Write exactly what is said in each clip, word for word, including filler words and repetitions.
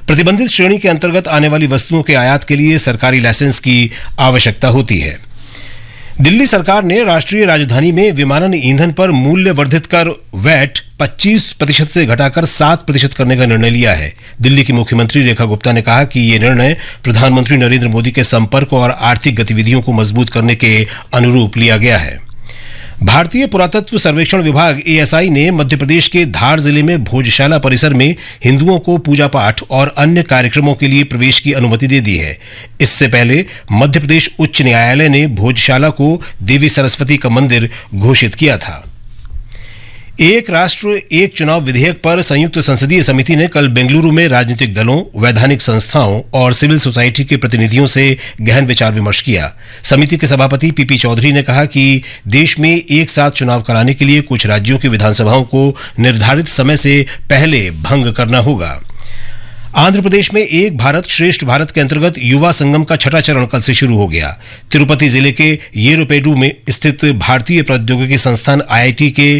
प्रतिबंधित श्रेणी के अंतर्गत आने वाली वस्तुओं के आयात के लिए सरकारी लाइसेंस की आवश्यकता होती है। दिल्ली सरकार ने राष्ट्रीय राजधानी में विमानन ईंधन पर मूल्य वर्धित कर वैट पच्चीस प्रतिशत से घटाकर सात प्रतिशत करने का निर्णय लिया है। दिल्ली की मुख्यमंत्री रेखा गुप्ता ने कहा कि ये निर्णय प्रधानमंत्री नरेंद्र मोदी के संपर्क और आर्थिक गतिविधियों को मजबूत करने के अनुरूप लिया गया है। भारतीय पुरातत्व सर्वेक्षण विभाग ए एस आई ने मध्य प्रदेश के धार जिले में भोजशाला परिसर में हिंदुओं को पूजा पाठ और अन्य कार्यक्रमों के लिए प्रवेश की अनुमति दे दी है। इससे पहले मध्य प्रदेश उच्च न्यायालय ने भोजशाला को देवी सरस्वती का मंदिर घोषित किया था। एक राष्ट्र एक चुनाव विधेयक पर संयुक्त संसदीय समिति ने कल बेंगलुरु में राजनीतिक दलों, वैधानिक संस्थाओं और सिविल सोसाइटी के प्रतिनिधियों से गहन विचार विमर्श किया। समिति के सभापति पीपी चौधरी ने कहा कि देश में एक साथ चुनाव कराने के लिए कुछ राज्यों की विधानसभाओं को निर्धारित समय से पहले भंग करना होगा। आंध्र प्रदेश में एक भारत श्रेष्ठ भारत के अंतर्गत युवा संगम का छठा चरण कल से शुरू हो गया। तिरुपति जिले के येरुपेडु में स्थित भारतीय प्रौद्योगिकी संस्थान आई आई टी के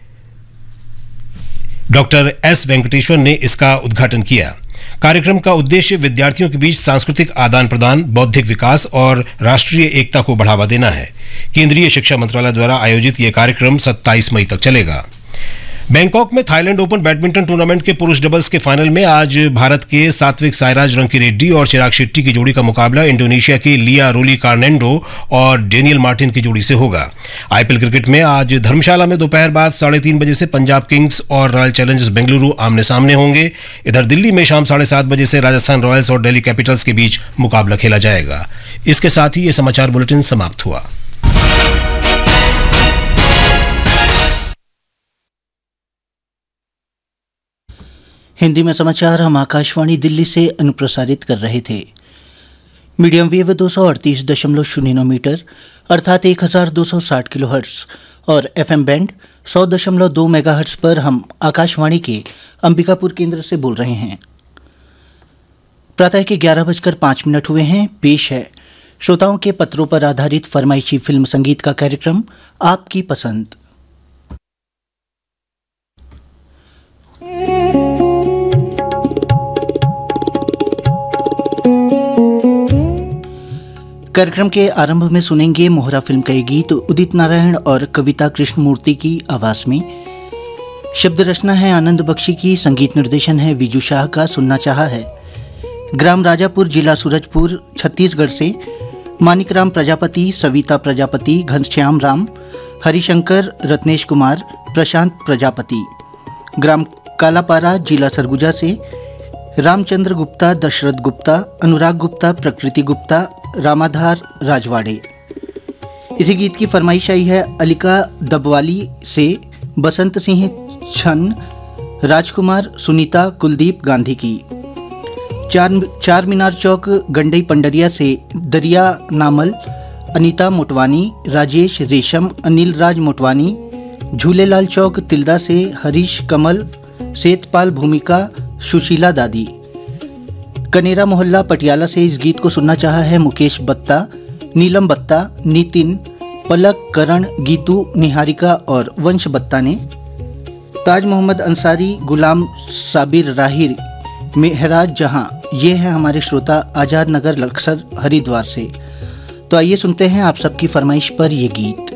डॉक्टर एस वेंकटेश्वर ने इसका उद्घाटन किया। कार्यक्रम का उद्देश्य विद्यार्थियों के बीच सांस्कृतिक आदान प्रदान, बौद्धिक विकास और राष्ट्रीय एकता को बढ़ावा देना है। केंद्रीय शिक्षा मंत्रालय द्वारा आयोजित यह कार्यक्रम सत्ताईस मई तक चलेगा। बैंकॉक में थाईलैंड ओपन बैडमिंटन टूर्नामेंट के पुरुष डबल्स के फाइनल में आज भारत के सात्विक साईराज रंकीरेड्डी और चिराग शेट्टी की जोड़ी का मुकाबला इंडोनेशिया की लिया रोली कार्नेंडो और डेनियल मार्टिन की जोड़ी से होगा। आई पी एल क्रिकेट में आज धर्मशाला में दोपहर बाद साढ़े तीन बजे से पंजाब किंग्स और रॉयल चैलेंजर्स बेंगलुरु आमने सामने होंगे। इधर दिल्ली में शाम साढ़े सात बजे से राजस्थान रॉयल्स और दिल्ली कैपिटल्स के बीच मुकाबला खेला जाएगा। इसके साथ ही ये समाचार बुलेटिन समाप्त हुआ। हिंदी में समाचार हम आकाशवाणी दिल्ली से अनुप्रसारित कर रहे थे। मीडियम वेव दो सौ अड़तीस दशमलव शून्य नौ मीटर अर्थात एक हज़ार दो सौ साठ किलो हर्ट्स और एफ एम बैंड सौ दशमलव दो मेगा हर्ट्स पर हम आकाशवाणी के अंबिकापुर केंद्र से बोल रहे हैं। प्रातः के ग्यारह बजकर पाँच मिनट हुए हैं। पेश है श्रोताओं के पत्रों पर आधारित फरमाइशी फिल्म संगीत का कार्यक्रम आपकी पसंद। कार्यक्रम के आरंभ में सुनेंगे मोहरा फिल्म का ये गीत उदित नारायण और कविता कृष्णमूर्ति की आवाज में। शब्द रचना है आनंद बख्शी की, संगीत निर्देशन है विजू शाह का। सुनना चाहा है ग्राम राजापुर, जिला सूरजपुर, छत्तीसगढ़ से मानिकराम प्रजापति, सविता प्रजापति, घनश्याम राम, हरिशंकर, रत्नेश कुमार, प्रशांत प्रजापति। ग्राम कालापारा, जिला सरगुजा से रामचंद्र गुप्ता, दशरथ गुप्ता, अनुराग गुप्ता, प्रकृति गुप्ता, रामाधार राजवाड़े। इसी गीत की फरमाइश आई है अलिका दबवाली से बसंत सिंह छन, राजकुमार, सुनीता, कुलदीप गांधी की। चार चार मीनार चौक, गंडई पंडरिया से दरिया नामल, अनीता मोटवानी, राजेश रेशम, अनिल राज मोटवानी। झूलेलाल चौक, तिल्दा से हरीश कमल, सेतपाल भूमिका, सुशीला दादी। कनेरा मोहल्ला पटियाला से इस गीत को सुनना चाहा है मुकेश बत्ता, नीलम बत्ता, नितिन, पलक, करण, गीतू, निहारिका और वंश बत्ता ने। ताज मोहम्मद अंसारी, गुलाम साबिर राहिर, मेहराज जहां, ये है हमारे श्रोता आज़ाद नगर लक्सर हरिद्वार से। तो आइए सुनते हैं आप सबकी फरमाइश पर ये गीत।